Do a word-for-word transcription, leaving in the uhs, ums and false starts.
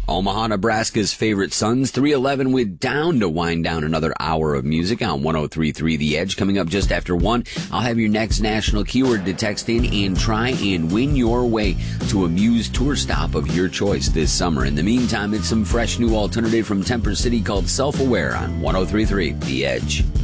Omaha, Nebraska's favorite Suns, three eleven with Down to wind down another hour of music on one oh three point three The Edge. Coming up just after one, I'll have your next national keyword to text in and try and win your way to a Muse tour stop of your choice this summer. In the meantime, it's some fresh new alternative from Temper City called Self-Aware on one oh three point three The Edge.